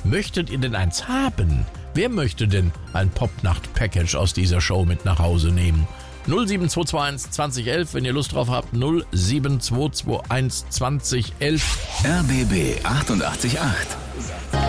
Möchtet ihr denn eins haben? Wer möchte denn ein Popnacht-Package aus dieser Show mit nach Hause nehmen? 07221 2011, wenn ihr Lust drauf habt, 07221 2011. RBB 888.